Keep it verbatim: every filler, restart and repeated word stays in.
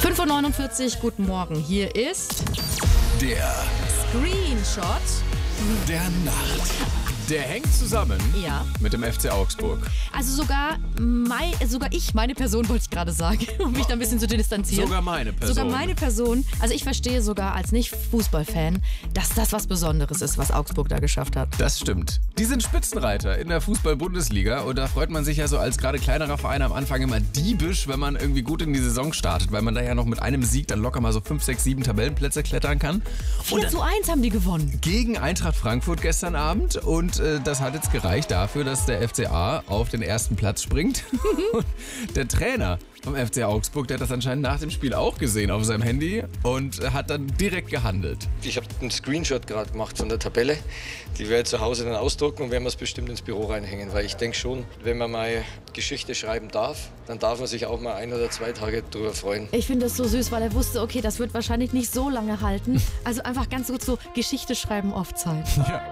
fünf Uhr neunundvierzig, guten Morgen. Hier ist Der Screenshot. der Nacht. Der hängt zusammen Ja. mit dem F C Augsburg. Also sogar, mei, sogar ich, meine Person wollte ich gerade sagen, um mich da ein bisschen zu distanzieren. Sogar meine Person. Sogar meine Person. Also ich verstehe sogar als Nicht-Fußballfan, dass das was Besonderes ist, was Augsburg da geschafft hat. Das stimmt. Die sind Spitzenreiter in der Fußball-Bundesliga und da freut man sich ja so als gerade kleinerer Verein am Anfang immer diebisch, wenn man irgendwie gut in die Saison startet, weil man da ja noch mit einem Sieg dann locker mal so fünf, sechs, sieben Tabellenplätze klettern kann. vier zu eins haben die gewonnen. Gegen Eintracht Frankfurt gestern Abend und äh, das hat jetzt gereicht dafür, dass der F C A auf den ersten Platz springt. Und der Trainer vom F C Augsburg, der hat das anscheinend nach dem Spiel auch gesehen auf seinem Handy und hat dann direkt gehandelt. Ich habe einen Screenshot gerade gemacht von der Tabelle. Die werde ich zu Hause dann ausdrucken und werden wir es bestimmt ins Büro reinhängen. Weil ich denke schon, wenn man mal Geschichte schreiben darf, dann darf man sich auch mal ein oder zwei Tage drüber freuen. Ich finde das so süß, weil er wusste, okay, das wird wahrscheinlich nicht so lange halten. Also einfach ganz gut so Geschichte schreiben auf Zeit. Ja.